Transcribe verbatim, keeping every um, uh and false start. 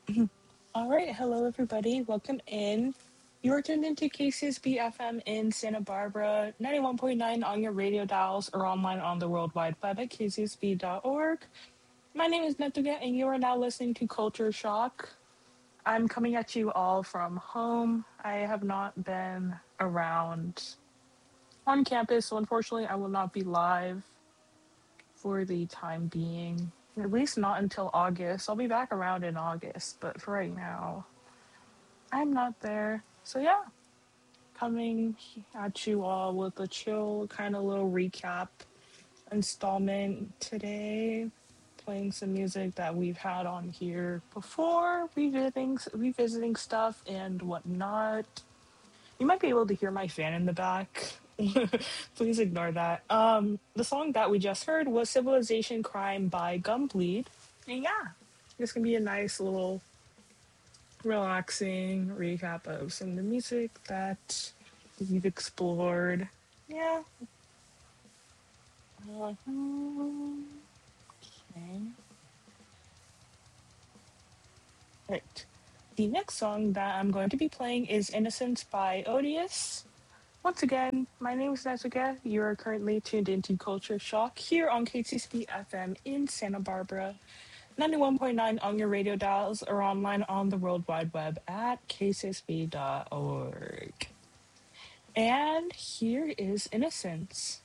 All right, hello everybody. Welcome in. You're tuned into K C S B F M in Santa Barbara, ninety-one point nine on your radio dials or online on the World Wide Web at k c s b dot org. My name is Netuga, and you are now listening to Culture Shock. I'm coming at you all from home. I have not been around on campus, so unfortunately, I will not be live for the time being. At least not until August. I'll be back around in August, but for right now, I'm not there. So yeah, coming at you all with a chill kind of little recap installment today. Playing some music that we've had on here before, revisiting revisiting stuff and whatnot. You might be able to hear my fan in the back. Please ignore that. Um, the song that we just heard was "Civilization Crime" by Gumbleed. And yeah, this can be a nice little relaxing recap of some of the music that we've explored. Yeah. Uh, okay. Right. The next song that I'm going to be playing is Innocence by Odious. Once again, my name is Nezuka. You are currently tuned into Culture Shock here on K C S B F M in Santa Barbara, ninety-one point nine on your radio dials or online on the World Wide Web at k c s b dot org. And here is Innocence.